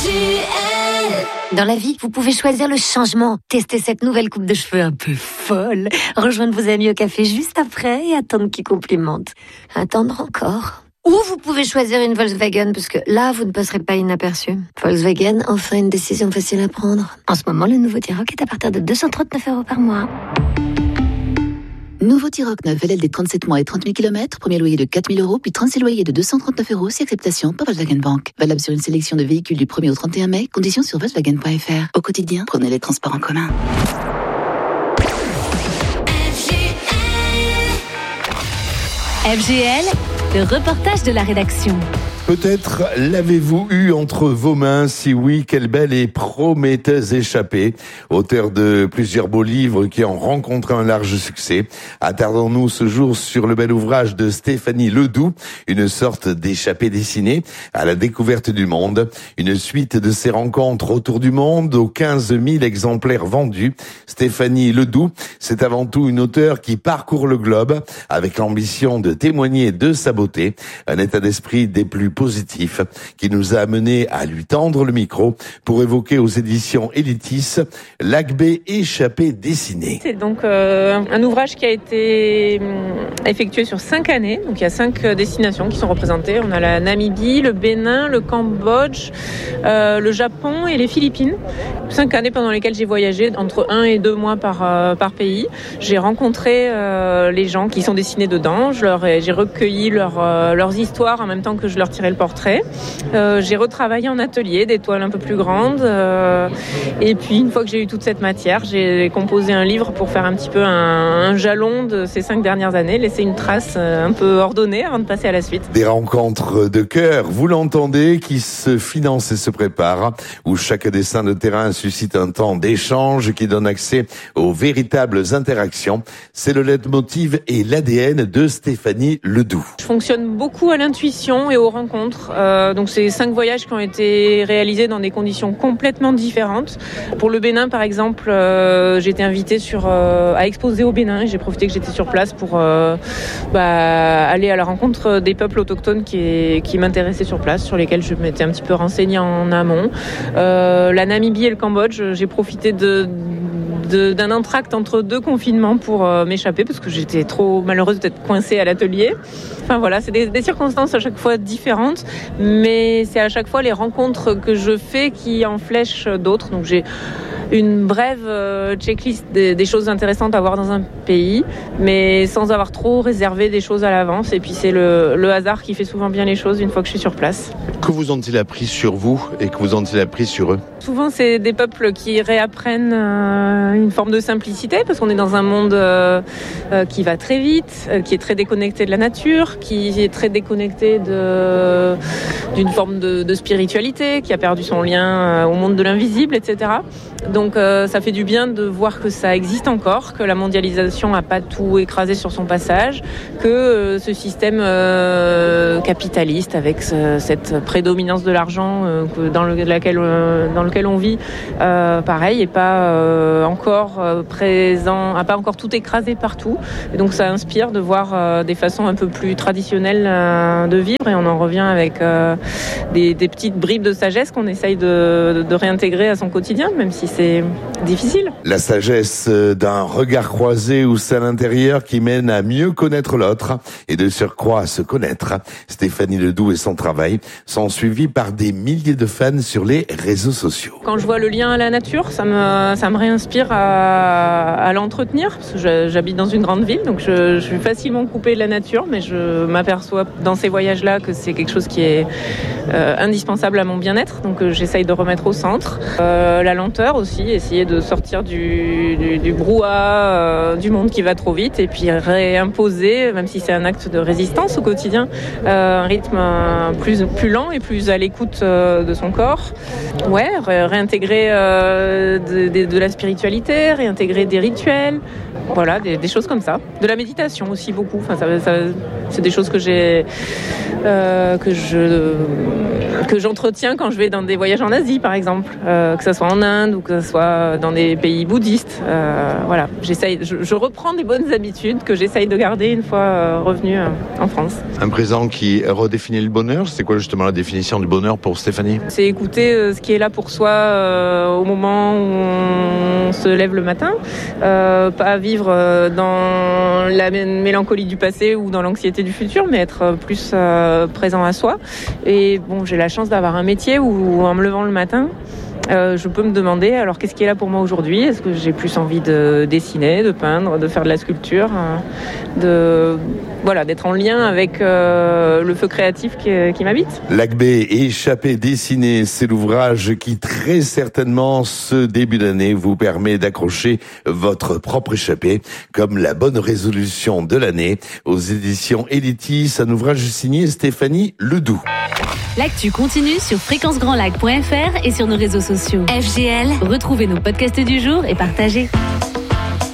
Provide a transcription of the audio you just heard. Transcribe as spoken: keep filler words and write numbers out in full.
Dans la vie, vous pouvez choisir le changement. Testez cette nouvelle coupe de cheveux un peu folle. Rejoindre vos amis au café juste après et attendre qu'ils complimentent. Attendre encore. Ou vous pouvez choisir une Volkswagen, parce que là, vous ne passerez pas inaperçu. Volkswagen, enfin une décision facile à prendre. En ce moment, le nouveau T-Roc est à partir de deux cent trente-neuf euros par mois. Nouveau T-Roc neuf, L L D trente-sept mois et trente mille kilomètres, premier loyer de quatre mille euros, puis trente-six loyers de deux cent trente-neuf euros, si acceptation par Volkswagen Bank. Valable sur une sélection de véhicules du premier au trente et un mai, conditions sur Volkswagen point F R. Au quotidien, prenez les transports en commun. F G L, le reportage de la rédaction. Peut-être l'avez-vous eu entre vos mains? Si oui, quelle belle et prometteuse échappée. Auteur de plusieurs beaux livres qui ont rencontré un large succès. Attardons-nous ce jour sur le bel ouvrage de Stéphanie Ledoux, une sorte d'échappée dessinée à la découverte du monde. Une suite de ses rencontres autour du monde aux quinze mille exemplaires vendus. Stéphanie Ledoux, c'est avant tout une auteure qui parcourt le globe avec l'ambition de témoigner de sa beauté. Un état d'esprit des plus positif qui nous a amené à lui tendre le micro pour évoquer aux éditions Elitis l'A C B échappée dessinée. C'est donc euh, un ouvrage qui a été effectué sur cinq années. Donc il y a cinq destinations qui sont représentées. On a la Namibie, le Bénin, le Cambodge, euh, le Japon et les Philippines. Cinq années pendant lesquelles j'ai voyagé entre un et deux mois par euh, par pays. J'ai rencontré euh, les gens qui sont dessinés dedans. Je leur ai, j'ai recueilli leur, euh, leurs histoires en même temps que je leur tirais le portrait. Euh, j'ai retravaillé en atelier des toiles un peu plus grandes. Euh, et puis une fois que j'ai eu toute cette matière, j'ai composé un livre pour faire un petit peu un, un jalon de ces cinq dernières années, laisser une trace un peu ordonnée avant de passer à la suite. Des rencontres de cœur, vous l'entendez, qui se financent et se préparent, où chaque dessin de terrain suscite un temps d'échange qui donne accès aux véritables interactions. C'est le leitmotiv et l'A D N de Stéphanie Ledoux. Je fonctionne beaucoup à l'intuition et aux rencontres. Euh, donc c'est cinq voyages qui ont été réalisés dans des conditions complètement différentes. Pour le Bénin, par exemple, euh, j'ai été invitée sur, euh, à exposer au Bénin. J'ai profité que j'étais sur place pour euh, bah, aller à la rencontre des peuples autochtones qui, qui m'intéressaient sur place, sur lesquels je m'étais un petit peu renseignée en amont. Euh, la Namibie et le Cambodge, j'ai profité de De, d'un entracte entre deux confinements pour euh, m'échapper parce que j'étais trop malheureuse d'être coincée à l'atelier. Enfin voilà, c'est des, des circonstances à chaque fois différentes, mais c'est à chaque fois les rencontres que je fais qui en flèchent d'autres. Donc j'ai une brève euh, checklist des, des choses intéressantes à voir dans un pays, mais sans avoir trop réservé des choses à l'avance. Et puis c'est le, le hasard qui fait souvent bien les choses une fois que je suis sur place. Que vous ont-ils appris sur vous et que vous ont-ils appris sur eux? Souvent, c'est des peuples qui réapprennent euh, une forme de simplicité parce qu'on est dans un monde euh, euh, qui va très vite, euh, qui est très déconnecté de la nature, qui est très déconnecté de, d'une forme de, de spiritualité, qui a perdu son lien euh, au monde de l'invisible, et cetera. Donc euh, ça fait du bien de voir que ça existe encore, que la mondialisation n'a pas tout écrasé sur son passage, que euh, ce système euh, capitaliste avec ce, cette prédominance de l'argent euh, dans, le, laquelle, euh, dans lequel on vit, euh, pareil, n'est pas euh, encore euh, présent, n'a pas encore tout écrasé partout. Et donc ça inspire de voir euh, des façons un peu plus traditionnelles euh, de vivre et on en revient avec euh, des, des petites bribes de sagesse qu'on essaye de, de, de réintégrer à son quotidien, même si c'est difficile. La sagesse d'un regard croisé ou celle intérieure qui mène à mieux connaître l'autre et de surcroît à se connaître. Stéphanie Ledoux et son travail sont suivis par des milliers de fans sur les réseaux sociaux. Quand je vois le lien à la nature, ça me, ça me réinspire à, à l'entretenir. Parce que j'habite dans une grande ville, donc je, je suis facilement coupée de la nature, mais je m'aperçois dans ces voyages-là que c'est quelque chose qui est euh, indispensable à mon bien-être. Donc euh, j'essaye de remettre au centre. Euh, la lenteur aussi, essayer de sortir du, du, du brouhaha euh, du monde qui va trop vite et puis réimposer, même si c'est un acte de résistance au quotidien, euh, un rythme plus, plus lent et plus à l'écoute euh, de son corps. Ouais, ré- réintégrer euh, de, de, de la spiritualité, réintégrer des rituels, voilà, des, des choses comme ça. De la méditation aussi beaucoup. Enfin, ça, ça, c'est des choses que j'ai, euh, que je, que j'entretiens quand je vais dans des voyages en Asie, par exemple, euh, que ce soit en Inde ou que ce soit dans des pays bouddhistes. Euh, voilà, j'essaye, je, je reprends des bonnes habitudes que j'essaye de garder une fois euh, revenu euh, en France. Un présent qui redéfinit le bonheur, c'est quoi justement la définition du bonheur pour Stéphanie ? C'est écouter euh, ce qui est là pour soi euh, au moment où on se lève le matin, euh, pas vivre euh, dans la mélancolie du passé ou dans l'anxiété du futur, mais être plus euh, présent à soi. Et bon, j'ai la chance d'avoir un métier où, en me levant le matin, Euh, je peux me demander, alors qu'est-ce qui est là pour moi aujourd'hui ? Est-ce que j'ai plus envie de dessiner, de peindre, de faire de la sculpture, hein, de, voilà, d'être en lien avec euh, le feu créatif qui, qui m'habite ? Lac-B Échappée dessinée, c'est l'ouvrage qui très certainement ce début d'année vous permet d'accrocher votre propre échappée comme la bonne résolution de l'année aux éditions Elitis, un ouvrage signé Stéphanie Ledoux. L'actu continue sur fréquence grand lac point f r et sur nos réseaux sociaux. F G L. Retrouvez nos podcasts du jour et partagez.